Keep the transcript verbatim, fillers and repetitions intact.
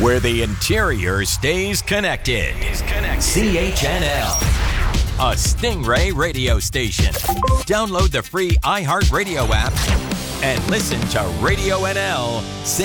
where the interior stays connected. C H N L, a Stingray radio station. Download the free iHeartRadio app and listen to Radio N L